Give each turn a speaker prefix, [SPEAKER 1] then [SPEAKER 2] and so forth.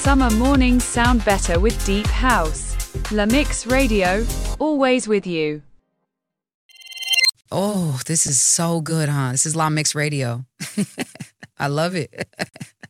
[SPEAKER 1] summer mornings sound better with deep house. La Mix Radio, always with you.
[SPEAKER 2] Oh, this is so good, huh? This is La Mix Radio. I love it.